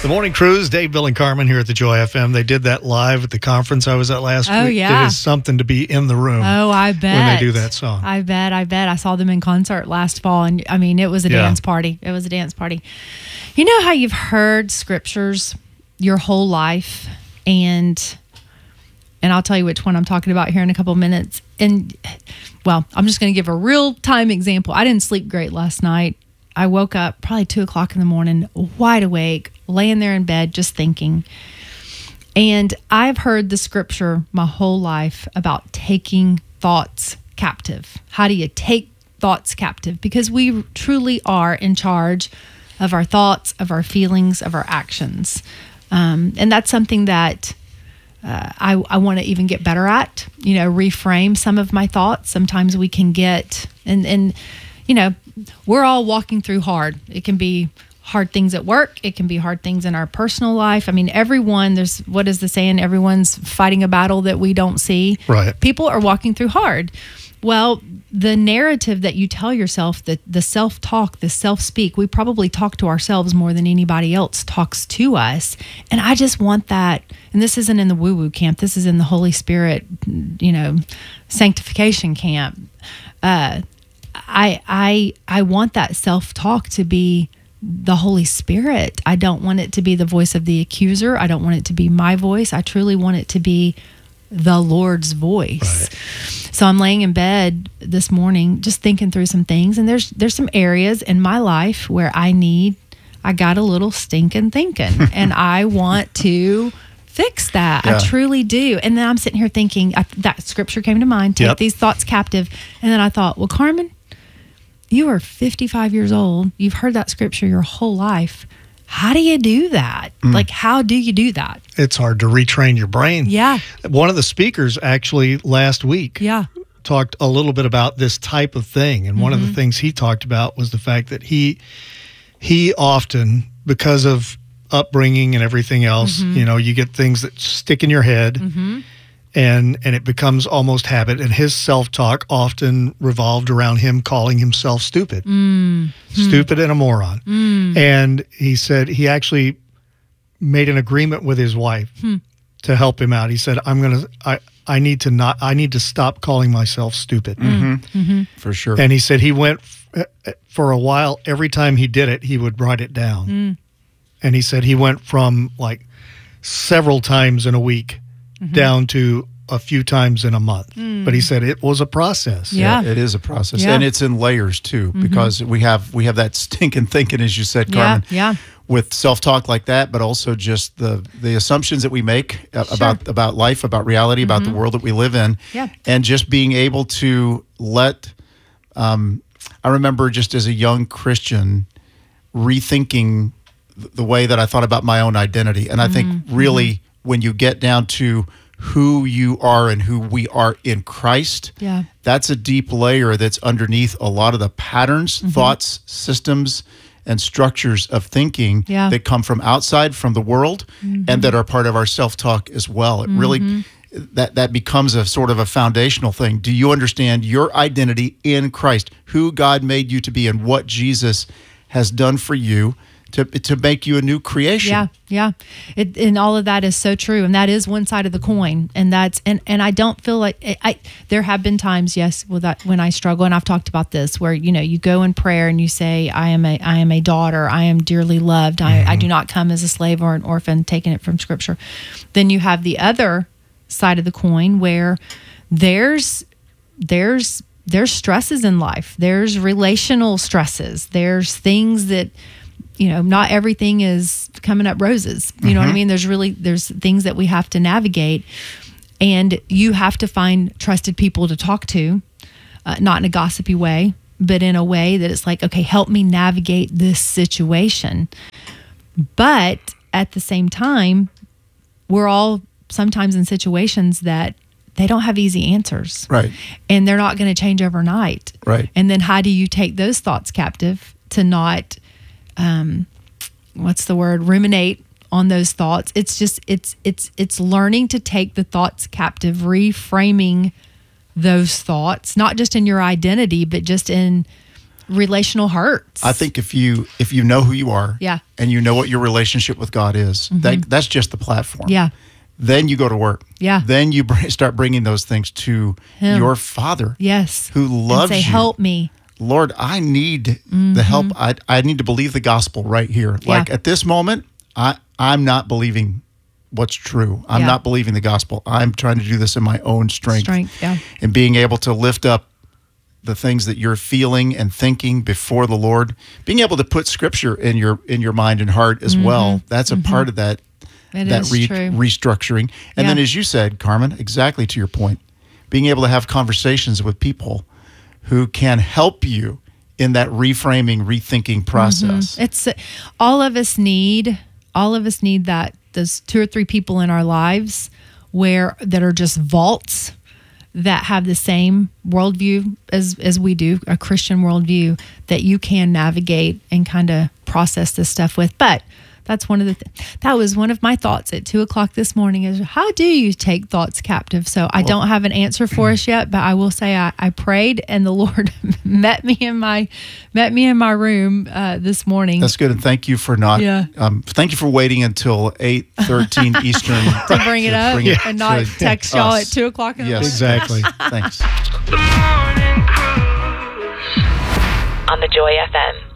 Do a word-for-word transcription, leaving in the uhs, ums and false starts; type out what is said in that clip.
The Morning Cruise, Dave, Bill, and Carmen here at the Joy F M. They did that live at the conference I was at last Oh, week. yeah. It is something to be in the room. Oh, I bet. When they do that song. I bet, I bet. I saw them in concert last fall, and I mean, it was a Yeah. dance party. It was a dance party. You know how you've heard scriptures your whole life, and and I'll tell you which one I'm talking about here in a couple of minutes. And, well, I'm just going to give a real-time example. I didn't sleep great last night. I woke up probably two o'clock in the morning, wide awake, laying there in bed, just thinking. And I've heard the scripture my whole life about taking thoughts captive. How do you take thoughts captive? Because we truly are in charge of our thoughts, of our feelings, of our actions. Um, and that's something that uh, I, I want to even get better at, you know, reframe some of my thoughts. Sometimes we can get, and, and you know, we're all walking through hard. It can be hard things at work. It can be hard things in our personal life. I mean, everyone, there's, what is the saying? Everyone's fighting a battle that we don't see. Right. People are walking through hard. Well, the narrative that you tell yourself, that the self-talk, the self-speak, we probably talk to ourselves more than anybody else talks to us. And I just want that, and this isn't in the woo-woo camp, this is in the Holy Spirit, you know, sanctification camp. Uh, I I I want that self-talk to be the Holy Spirit. I don't want it to be the voice of the accuser. I don't want it to be my voice. I truly want it to be the Lord's voice. Right. So I'm laying in bed this morning just thinking through some things, and there's there's some areas in my life where I need I got a little stinking thinking and I want to fix that. Yeah. I truly do. And then I'm sitting here thinking, I, that scripture came to mind, take Yep. these thoughts captive. And then I thought, well, Carmen, you are fifty-five years old. You've heard that scripture your whole life. How do you do that? Mm. Like, how do you do that? It's hard to retrain your brain. Yeah. One of the speakers actually last week Yeah. talked a little bit about this type of thing. And mm-hmm. one of the things he talked about was the fact that he he often, because of upbringing and everything else, mm-hmm. you know, you get things that stick in your head. Mm-hmm. And and it becomes almost habit. And his self-talk often revolved around him calling himself stupid. Mm. Stupid and a moron. Mm. And he said he actually made an agreement with his wife hmm. to help him out. He said, I'm going to, I I need to not, I need to stop calling myself stupid. Mm-hmm. Mm-hmm. For sure. And he said he went, f- for a while, every time he did it, he would write it down. Mm. And he said he went from like several times in a week Mm-hmm. down to a few times in a month. Mm. But he said it was a process. Yeah, yeah it is a process. Yeah. And it's in layers too, mm-hmm. because we have we have that stinking thinking, as you said, Carmen, yeah, yeah. with self-talk like that, but also just the the assumptions that we make Sure. about about life, about reality, mm-hmm. about the world that we live in. Yeah. And just being able to let, um, I remember just as a young Christian rethinking the way that I thought about my own identity. And I think mm-hmm. really when you get down to who you are and who we are in Christ, yeah. that's a deep layer that's underneath a lot of the patterns, mm-hmm. thoughts, systems, and structures of thinking yeah. that come from outside, from the world, mm-hmm. and that are part of our self-talk as well. It mm-hmm. really, that, that becomes a sort of a foundational thing. Do you understand your identity in Christ, who God made you to be, and what Jesus has done for you to to make you a new creation? Yeah, yeah. It, and all of that is so true. And that is one side of the coin. And that's, and, and I don't feel like, I, I there have been times, yes, with that, when I struggle, and I've talked about this, where, you know, you go in prayer and you say, I am a, I am a daughter, I am dearly loved, mm-hmm. I, I do not come as a slave or an orphan, taking it from scripture. Then you have the other side of the coin where there's, there's, there's stresses in life. There's relational stresses. There's things that, you know, not everything is coming up roses. You mm-hmm. know what I mean? There's really, there's things that we have to navigate, and you have to find trusted people to talk to, uh, not in a gossipy way, but in a way that it's like, okay, help me navigate this situation. But at the same time, we're all sometimes in situations that they don't have easy answers. Right. And they're not going to change overnight. Right. And then how do you take those thoughts captive to not, um, what's the word, ruminate on those thoughts? It's just, it's, it's, it's learning to take the thoughts captive, reframing those thoughts, not just in your identity, but just in, relational hurts. I think if you if you know who you are, Yeah. and you know what your relationship with God is, that that's just the platform. Yeah. Then you go to work. Yeah. Then you br- start bringing those things to Him. your Father, Yes. who loves and say, you. help me. Lord, I need the help. I I need to believe the gospel right here. Yeah. Like at this moment, I I'm not believing what's true. I'm Yeah. not believing the gospel. I'm trying to do this in my own strength. Strength, yeah. And being able to lift up the things that you're feeling and thinking before the Lord, being able to put scripture in your in your mind and heart as well. That's a part of that It that is re- true. restructuring. And Yeah. then as you said, Carmen, exactly to your point, being able to have conversations with people who can help you in that reframing, rethinking process. It's all of us need all of us need that those two or three people in our lives where that are just vaults that have the same worldview as as we do, a Christian worldview that you can navigate and kind of process this stuff with. But that's one of the th- that was one of my thoughts at two o'clock this morning is how do you take thoughts captive? So I don't have an answer for us yet, but I will say I, I prayed and the Lord met me in my met me in my room uh, this morning. That's good, and thank you for not. Yeah. Um, thank you for waiting until eight thirteen Eastern to bring it up bring it and not to text y'all us. at two o'clock in the Yes. morning. Exactly. Thanks. On the Joy F M.